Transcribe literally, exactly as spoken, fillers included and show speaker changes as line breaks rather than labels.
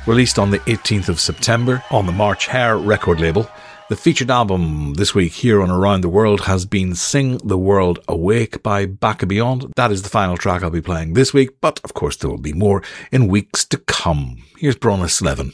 released on the eighteenth of September on the March Hare record label. The featured album this week here on Around the World has been Sing the World Awake by Back and Beyond. That is the final track I'll be playing this week, but of course there will be more in weeks to come. Here's Brona Slevin.